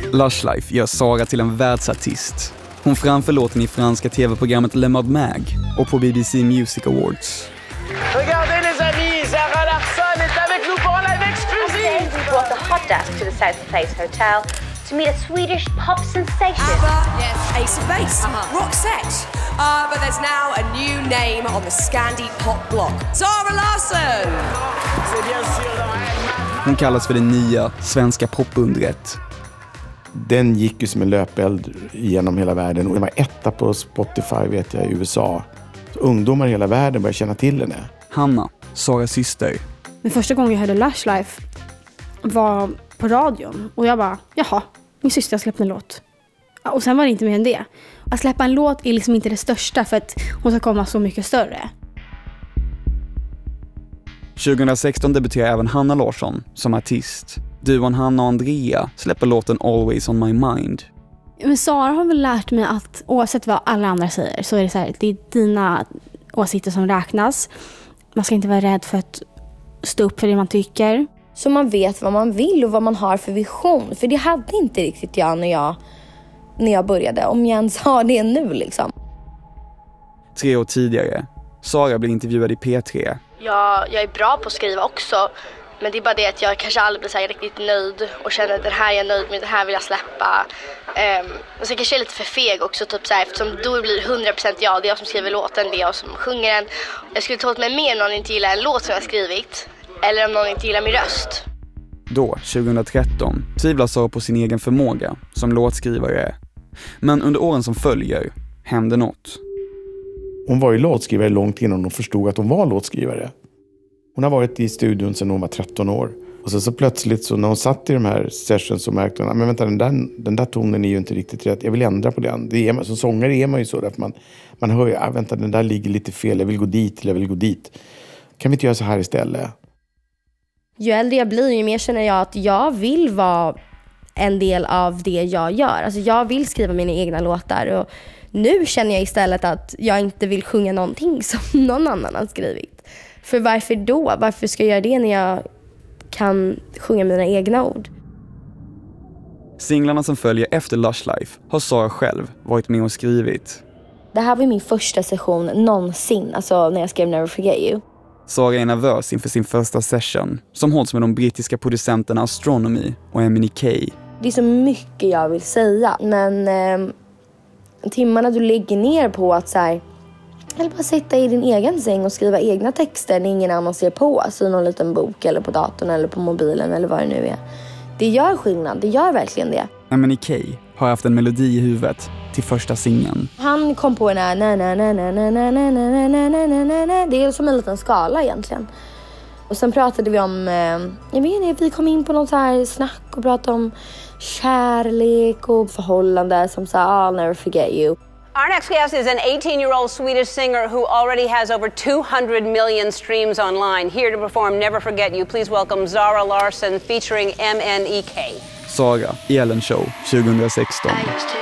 Lush Life gör Sara till en världsartist. Hon framför låten i franska tv-programmet Le Mode Mag och på BBC Music Awards. Regardez les amis, Zara Larsson est avec nous pour un live exclusive. We brought the hot desk to the South Place Hotel to meet a Swedish pop sensation. Yes, Ace of Base, Roxette. But there's now a new name on the Scandi pop block. Zara Larsson! C'est bien sûr dans un... Hon kallas för det nya svenska popundret. Den gick ju som en löpeld genom hela världen och det var etta på Spotify vet jag i USA. Så ungdomar i hela världen började känna till henne. Hanna, Saras syster. Men första gången jag hörde Lush Life var på radion och jag bara, jaha, min syster har släppt en låt. Och sen var det inte mer än det. Att släppa en låt är liksom inte det största för att hon ska komma så mycket större. 2016 debuterar även Hanna Larsson som artist. Duon Hanna och Andrea släpper låten Always on my mind. Men Sara har väl lärt mig att oavsett vad alla andra säger så är det så här, det är dina åsikter som räknas. Man ska inte vara rädd för att stå upp för det man tycker. Så man vet vad man vill och vad man har för vision. För det hade inte riktigt jag när jag började. Om jag ens har det nu liksom. 3 år tidigare. Sara blir intervjuad i P3. Jag är bra på att skriva också. Men det är bara det att jag kanske aldrig blir så här riktigt nöjd. Och känner att den här är jag nöjd med, den här vill jag släppa. Och så kanske jag är lite för feg också. Typ så här, eftersom då blir det 100% jag. Det är jag som skriver låten, det är jag som sjunger den. Jag skulle ta åt mig mer om någon inte gillar en låt som jag skrivit. Eller om någon inte gillar min röst. Då, 2013, tvivlar Sara på sin egen förmåga som låtskrivare. Men under åren som följer hände något. Hon var ju låtskrivare långt innan hon förstod att hon var låtskrivare. Hon har varit i studion sedan hon var 13 år. Och så plötsligt så när hon satt i de här sessions så märkte hon, men vänta, den där tonen är ju inte riktigt rätt. Jag vill ändra på den. Som sångare är man ju så därför man hör ju, vänta, den där ligger lite fel. Jag vill gå dit eller jag vill gå dit. Kan vi inte göra så här istället? Ju äldre jag blir, ju mer känner jag att jag vill vara en del av det jag gör. Alltså jag vill skriva mina egna låtar. Och nu känner jag istället att jag inte vill sjunga någonting som någon annan har skrivit. För varför då? Varför ska jag göra det när jag kan sjunga mina egna ord? Singlarna som följer efter Lush Life har Sara själv varit med och skrivit. Det här var min första session någonsin, alltså när jag skrev Never Forget You. Sara är nervös inför sin första session som hålls med de brittiska producenterna Astronomy och Emily Kay. Det är så mycket jag vill säga, men timmarna du lägger ner på att så här, eller bara sitta i din egen säng och skriva egna texter när ingen annan ser på, alltså i någon liten bok eller på datorn eller på mobilen eller vad det nu är. Det gör skillnad, det gör verkligen det. Emily Kay har haft en melodi i huvudet till första singeln. Han kom på den här det är som en liten skala egentligen. Och sen pratade vi om, jag vet inte, vi kom in på något så här snack och pratade om kärlek och förhållande som sa I'll never forget you. Our next guest is an 18-year-old Swedish singer who already has over 200 million streams online. Here to perform Never Forget You, please welcome Zara Larsson featuring MNEK. Sara i Ellen Show 2016.